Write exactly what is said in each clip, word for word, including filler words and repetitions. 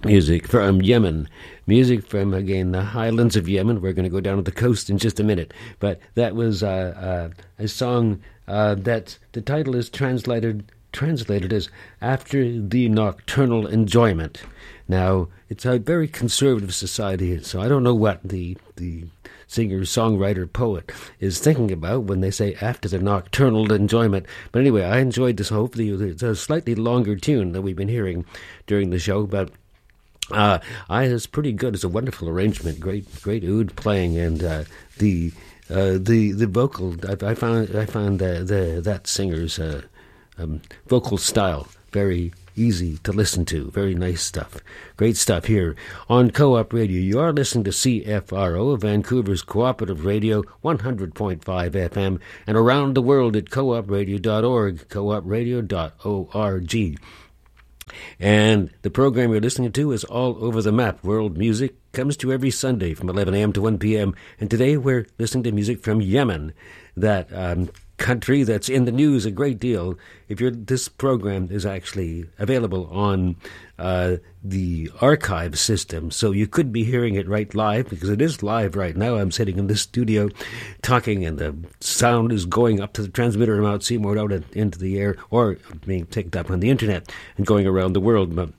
Music from Yemen. Music from, again, the highlands of Yemen. We're going to go down to the coast in just a minute. But that was uh, uh, a song uh, that the title is translated translated as After the Nocturnal Enjoyment. Now, it's a very conservative society, so I don't know what the the singer, songwriter, poet is thinking about when they say after the nocturnal enjoyment. But anyway, I enjoyed this. Hopefully, it's a slightly longer tune that we've been hearing during the show, but Uh, I, it's pretty good. It's a wonderful arrangement. Great, great oud playing, and uh, the uh, the the vocal. I, I found I found the, the that singer's uh, um, vocal style very easy to listen to. Very nice stuff. Great stuff here on Co-op Radio. You are listening to C F R O, Vancouver's cooperative radio, one hundred point five F M, and around the world at co op radio dot org, co op radio dot org. And the program you're listening to is All Over the Map. World Music comes to you every Sunday from eleven a.m. to one p.m. And today we're listening to music from Yemen, that um, country that's in the news a great deal. If you're, this program is actually available on uh, the archive system, so you could be hearing it right live, because it is live right now. I'm sitting in this studio talking, and the sound is going up to the transmitter in Mount Seymour out into the air, or being picked up on the internet and going around the world. But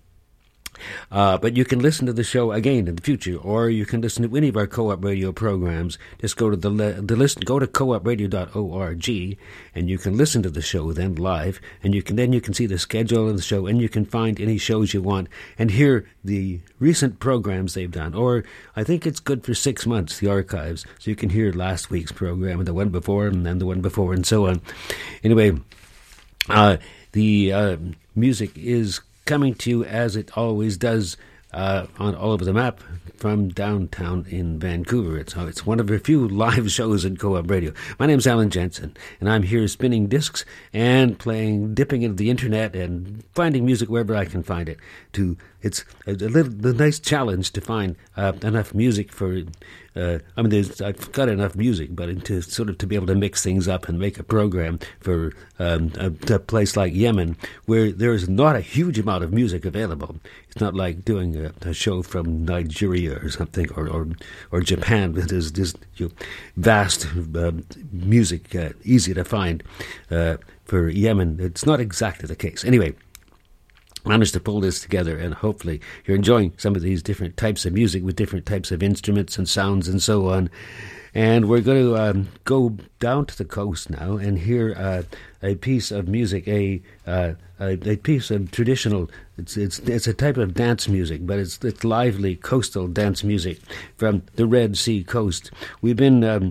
Uh, but you can listen to the show again in the future, or you can listen to any of our Co-op Radio programs. Just go to the, the list, go to co op radio dot org, and you can listen to the show then live, and you can then you can see the schedule of the show, and you can find any shows you want and hear the recent programs they've done. Or I think it's good for six months, the archives, so you can hear last week's program and the one before, and then the one before, and so on. Anyway, uh, the uh, music is coming to you as it always does uh, on All Over the Map from downtown in Vancouver. It's, it's one of a few live shows at Co-op Radio. My name's Alan Jensen, and I'm here spinning discs and playing, dipping into the internet and finding music wherever I can find it. To It's a, a little a nice challenge to find uh, enough music for. Uh, I mean, there's, I've got enough music, but to sort of to be able to mix things up and make a program for um, a, a place like Yemen, where there is not a huge amount of music available. It's not like doing a, a show from Nigeria or something, or or, or Japan. There's this you know, vast uh, music, uh, easy to find. Uh, for Yemen, it's not exactly the case. Anyway, managed to pull this together, and hopefully you're enjoying some of these different types of music with different types of instruments and sounds and so on. And we're going to um, go down to the coast now and hear uh, a piece of music, a, uh, a a piece of traditional. It's it's it's a type of dance music, but it's it's lively coastal dance music from the Red Sea coast. We've been, um,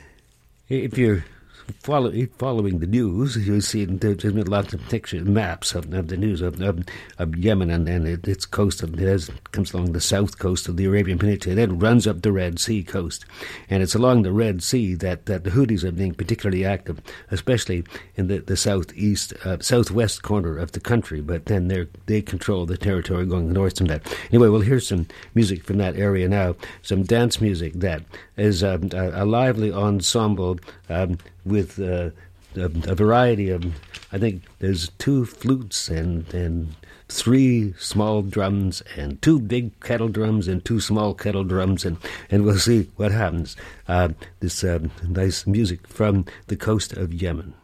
if you're Follow, following the news, you'll see there's been lots of pictures, maps of, of the news of, of, of Yemen and, and it, its coast. Of, it has, comes along the south coast of the Arabian Peninsula, then runs up the Red Sea coast. And it's along the Red Sea that, that the Houthis are being particularly active, especially in the, the southeast, uh, southwest corner of the country. But then they they control the territory going north from that. Anyway, we'll hear some music from that area now, some dance music that is um, a, a lively ensemble um, with uh, a, a variety of, I think there's two flutes and, and three small drums and two big kettle drums and two small kettle drums, and, and we'll see what happens. Uh, this uh, nice music from the coast of Yemen.